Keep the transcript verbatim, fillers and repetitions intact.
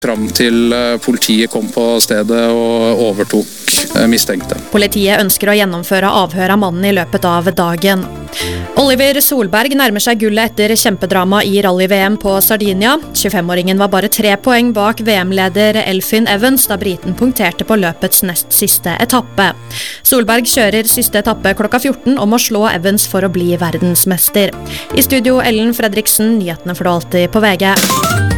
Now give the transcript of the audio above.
Fram til politiet kom på stedet og overtok mistenkte. Politiet ønsker å gjennomføre avhør av mannen i løpet av dagen. Oliver Solberg nærmer seg gullet etter kjempedrama i rally-V M på Sardinia. tjuefem-åringen var bare tre poeng bak V M-leder Elfyn Evans da briten punkterte på løpets nest siste etappe. Solberg kjører siste etappe klokka fjorten og må slå Evans for å bli verdensmester. I studio Ellen Fredriksen, nyhetene får du alltid på V G.